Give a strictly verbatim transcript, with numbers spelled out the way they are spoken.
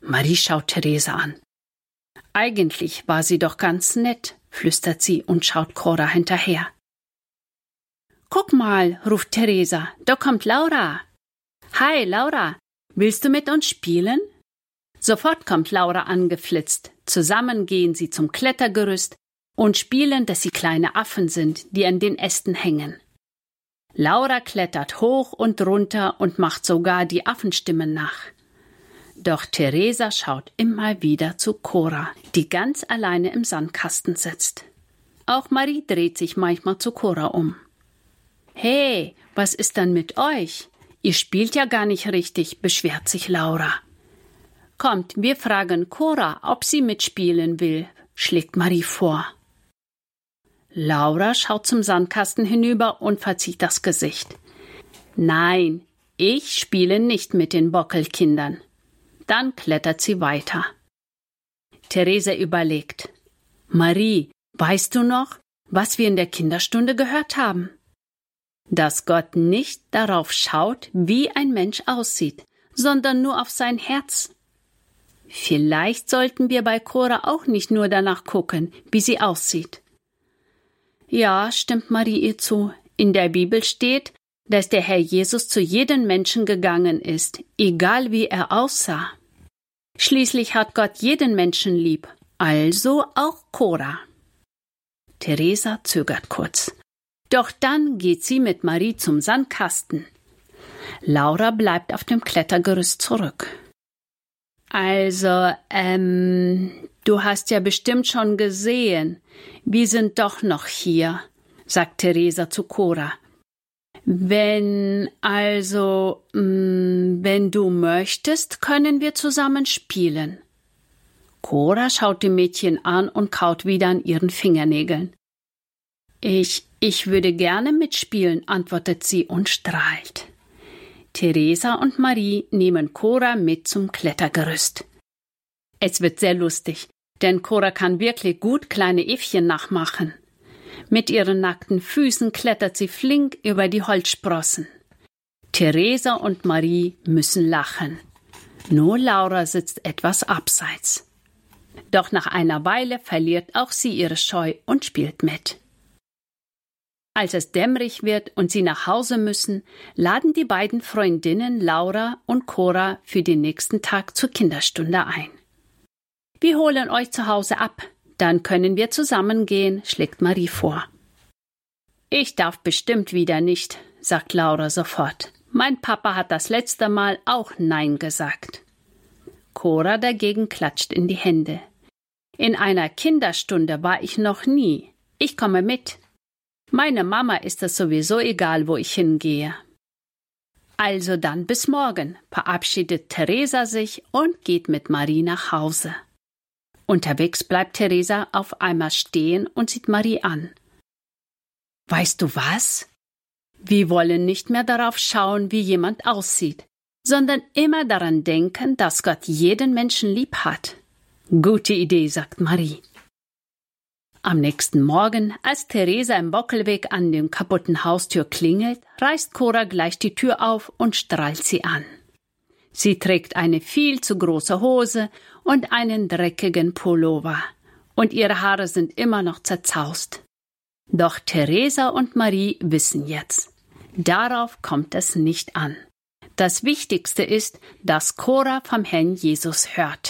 Marie schaut Theresa an. Eigentlich war sie doch ganz nett, flüstert sie und schaut Cora hinterher. Guck mal, ruft Theresa, da kommt Laura. Hi, Laura, willst du mit uns spielen? Sofort kommt Laura angeflitzt. Zusammen gehen sie zum Klettergerüst und spielen, dass sie kleine Affen sind, die an den Ästen hängen. Laura klettert hoch und runter und macht sogar die Affenstimmen nach. Doch Theresa schaut immer wieder zu Cora, die ganz alleine im Sandkasten sitzt. Auch Marie dreht sich manchmal zu Cora um. Hey, was ist denn mit euch? Ihr spielt ja gar nicht richtig, beschwert sich Laura. Kommt, wir fragen Cora, ob sie mitspielen will, schlägt Marie vor. Laura schaut zum Sandkasten hinüber und verzieht das Gesicht. Nein, ich spiele nicht mit den Bockelkindern. Dann klettert sie weiter. Theresa überlegt. Marie, weißt du noch, was wir in der Kinderstunde gehört haben? Dass Gott nicht darauf schaut, wie ein Mensch aussieht, sondern nur auf sein Herz. Vielleicht sollten wir bei Cora auch nicht nur danach gucken, wie sie aussieht. Ja, stimmt Marie ihr zu. In der Bibel steht, dass der Herr Jesus zu jedem Menschen gegangen ist, egal wie er aussah. Schließlich hat Gott jeden Menschen lieb, also auch Cora. Theresa zögert kurz. Doch dann geht sie mit Marie zum Sandkasten. Laura bleibt auf dem Klettergerüst zurück. Also, ähm, du hast ja bestimmt schon gesehen, wir sind doch noch hier, sagt Theresa zu Cora. Wenn, also, mh, wenn du möchtest, können wir zusammen spielen. Cora schaut die Mädchen an und kaut wieder an ihren Fingernägeln. Ich, ich würde gerne mitspielen, antwortet sie und strahlt. Theresa und Marie nehmen Cora mit zum Klettergerüst. Es wird sehr lustig, denn Cora kann wirklich gut kleine Äffchen nachmachen. Mit ihren nackten Füßen klettert sie flink über die Holzsprossen. Theresa und Marie müssen lachen. Nur Laura sitzt etwas abseits. Doch nach einer Weile verliert auch sie ihre Scheu und spielt mit. Als es dämmerig wird und sie nach Hause müssen, laden die beiden Freundinnen Laura und Cora für den nächsten Tag zur Kinderstunde ein. Wir holen euch zu Hause ab, dann können wir zusammen gehen, schlägt Marie vor. Ich darf bestimmt wieder nicht, sagt Laura sofort. Mein Papa hat das letzte Mal auch Nein gesagt. Cora dagegen klatscht in die Hände. In einer Kinderstunde war ich noch nie. Ich komme mit. Meiner Mama ist es sowieso egal, wo ich hingehe. Also dann bis morgen, verabschiedet Theresa sich und geht mit Marie nach Hause. Unterwegs bleibt Theresa auf einmal stehen und sieht Marie an. Weißt du was? Wir wollen nicht mehr darauf schauen, wie jemand aussieht, sondern immer daran denken, dass Gott jeden Menschen lieb hat. Gute Idee, sagt Marie. Am nächsten Morgen, als Theresa im Bockelweg an dem kaputten Haustür klingelt, reißt Cora gleich die Tür auf und strahlt sie an. Sie trägt eine viel zu große Hose und einen dreckigen Pullover, und ihre Haare sind immer noch zerzaust. Doch Theresa und Marie wissen jetzt, darauf kommt es nicht an. Das Wichtigste ist, dass Cora vom Herrn Jesus hört.